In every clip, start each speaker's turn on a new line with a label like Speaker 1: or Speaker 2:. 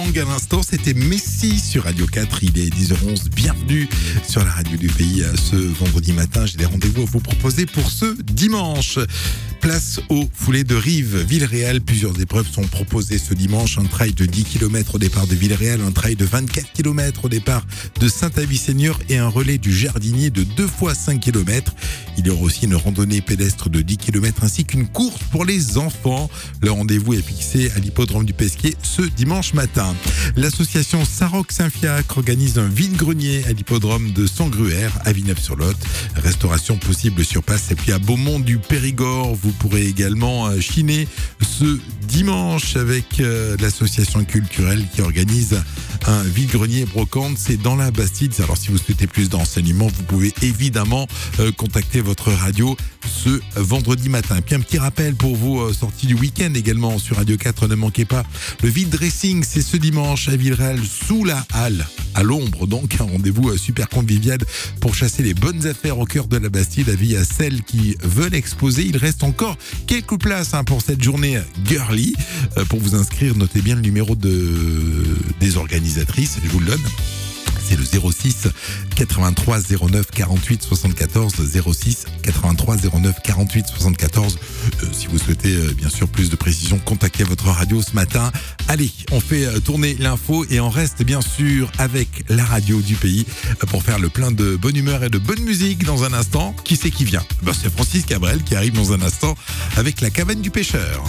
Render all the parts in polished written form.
Speaker 1: À l'instant, c'était Messi sur Radio 4. Il est 10h11. Bienvenue sur la radio du pays ce vendredi matin. J'ai des rendez-vous à vous proposer pour ce dimanche. Place aux foulées de Rive, Villeréal. Plusieurs épreuves sont proposées ce dimanche. Un trail de 10 km au départ de Villeréal, un trail de 24 km au départ de Saint-Avis-Seigneur et un relais du Jardinier de 2 fois 5 km. Il y aura aussi une randonnée pédestre de 10 km ainsi qu'une course pour les enfants. Le rendez-vous est fixé à l'hippodrome du Pesquier ce dimanche matin. L'association Saroc-Saint-Fiacre organise un vide-grenier à l'hippodrome de Sangruère à Villeneuve-sur-Lot. Restauration possible sur place. Et puis à Beaumont du Périgord, vous pourrez également chiner ce dimanche avec l'association culturelle qui organise un vide-grenier brocante. C'est dans la Bastide. Alors si vous souhaitez plus d'enseignements, vous pouvez évidemment contacter votre radio ce vendredi matin. Et puis un petit rappel pour vos sorties du week-end également sur Radio 4. Ne manquez pas le vide dressing. C'est ce dimanche à Villeréal sous la halle, à l'ombre. Donc un rendez-vous super convivial pour chasser les bonnes affaires au cœur de la Bastide. Avis à celles qui veulent exposer. Il reste encore quelques places pour cette journée girly. Pour vous inscrire, notez bien le numéro des organisatrices. Je vous le donne. C'est le 06 83 09 48 74 06 83 09 48 74. Si vous souhaitez bien sûr plus de précision, contactez votre radio ce matin. Allez, on fait tourner l'info et on reste bien sûr avec la radio du pays pour faire le plein de bonne humeur et de bonne musique dans un instant. Qui c'est qui vient ? C'est Francis Cabrel qui arrive dans un instant avec la cabane du pêcheur.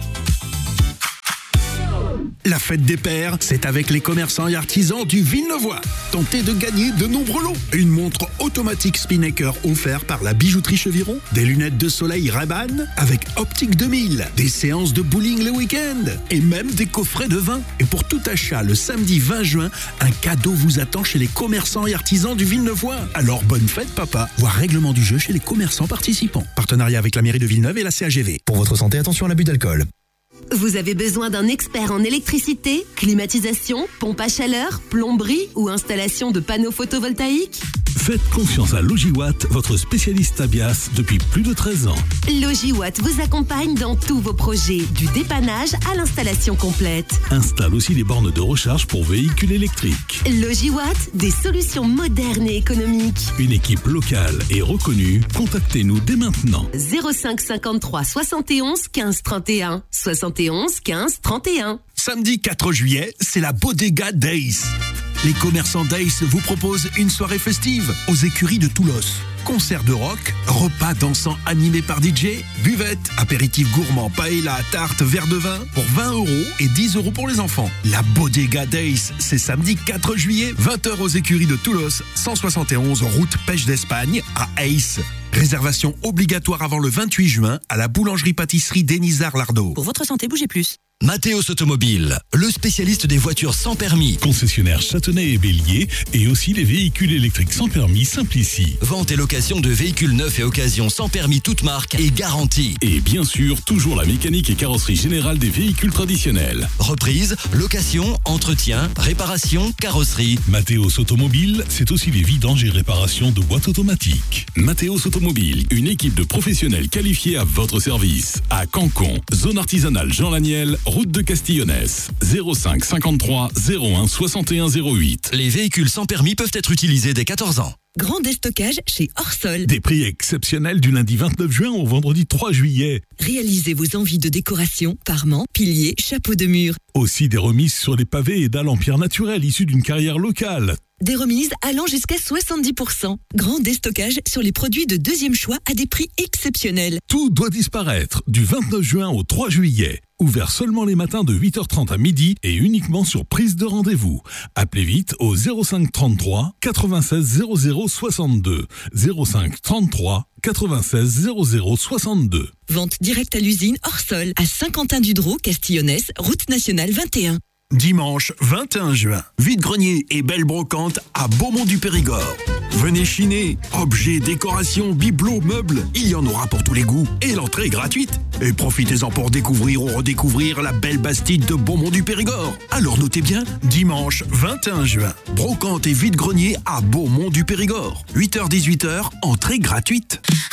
Speaker 2: La fête des pères, c'est avec les commerçants et artisans du Villeneuvois. Tentez de gagner de nombreux lots. Une montre automatique Spinnaker offerte par la bijouterie Cheviron, des lunettes de soleil Ray-Ban avec Optique 2000, des séances de bowling le week-end et même des coffrets de vin. Et pour tout achat, le samedi 20 juin, un cadeau vous attend chez les commerçants et artisans du Villeneuvois. Alors bonne fête papa. Voir règlement du jeu chez les commerçants participants. Partenariat avec la mairie de Villeneuve et la CAGV.
Speaker 3: Pour votre santé, attention à l'abus d'alcool.
Speaker 4: Vous avez besoin d'un expert en électricité, climatisation, pompe à chaleur, plomberie ou installation de panneaux photovoltaïques ?
Speaker 5: Faites confiance à Logiwatt, votre spécialiste Abias depuis plus de 13 ans.
Speaker 4: Logiwatt vous accompagne dans tous vos projets, du dépannage à l'installation complète.
Speaker 5: Installe aussi les bornes de recharge pour véhicules électriques.
Speaker 4: Logiwatt, des solutions modernes et économiques.
Speaker 5: Une équipe locale et reconnue, contactez-nous dès maintenant.
Speaker 4: 05 53 71 15 31 71 15 31.
Speaker 2: Samedi 4 juillet, c'est la Bodega Days. Les commerçants Days vous proposent une soirée festive aux écuries de Toulouse. Concert de rock, repas dansants animés par DJ, buvette, apéritif gourmand, paella, tarte, verre de vin pour 20 € et 10 € pour les enfants. La Bodega Days, c'est samedi 4 juillet, 20h aux écuries de Toulouse, 171 route Pêche d'Espagne à Ace. Réservation obligatoire avant le 28 juin à la boulangerie-pâtisserie Denisard-Lardo.
Speaker 6: Pour votre santé, bougez plus.
Speaker 3: Mathéos Automobile, le spécialiste des voitures sans permis.
Speaker 5: Concessionnaire Châtenay et Bélier et aussi les véhicules électriques sans permis Simplici.
Speaker 3: Vente et location de véhicules neufs et occasions sans permis toute marque et garantie.
Speaker 5: Et bien sûr, toujours la mécanique et carrosserie générale des véhicules traditionnels.
Speaker 3: Reprise, location, entretien, réparation, carrosserie.
Speaker 5: Mathéos Automobile, c'est aussi les vidanges et réparations de boîtes automatiques. Mathéos Automobile, une équipe de professionnels qualifiés à votre service. À Cancon, zone artisanale Jean Laniel, route de Castillonnès, 05 53 01 61 08.
Speaker 3: Les véhicules sans permis peuvent être utilisés dès 14 ans.
Speaker 6: Grand déstockage chez Orsol.
Speaker 5: Des prix exceptionnels du lundi 29 juin au vendredi 3 juillet.
Speaker 6: Réalisez vos envies de décoration, parements, piliers, chapeaux de mur.
Speaker 5: Aussi des remises sur les pavés et dalles en pierre naturelle issues d'une carrière locale.
Speaker 6: Des remises allant jusqu'à 70%. Grand déstockage sur les produits de deuxième choix à des prix exceptionnels.
Speaker 5: Tout doit disparaître du 29 juin au 3 juillet. Ouvert seulement les matins de 8h30 à midi et uniquement sur prise de rendez-vous. Appelez vite au 05 33 96 00 62. 05 33 96 00 62.
Speaker 6: Vente directe à l'usine Orsol à Saint-Quentin-du-Drô, Castillonnès, route nationale 21.
Speaker 2: Dimanche 21 juin, vide-grenier et belle brocante à Beaumont du Périgord. Venez chiner, objets, décorations, bibelots, meubles, il y en aura pour tous les goûts et l'entrée est gratuite. Et profitez-en pour découvrir ou redécouvrir la belle Bastide de Beaumont du Périgord. Alors notez bien, dimanche 21 juin, brocante et vide-grenier à Beaumont du Périgord. 8h-18h, entrée gratuite.